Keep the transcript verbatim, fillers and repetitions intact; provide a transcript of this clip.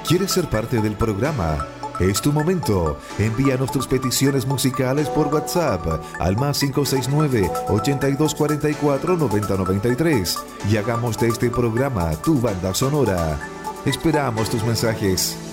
¿Quieres ser parte del programa? Es tu momento. Envíanos tus peticiones musicales por WhatsApp al más cinco seis nueve, ochenta y dos cuarenta y cuatro, noventa noventa y tres y hagamos de este programa tu banda sonora. Esperamos tus mensajes.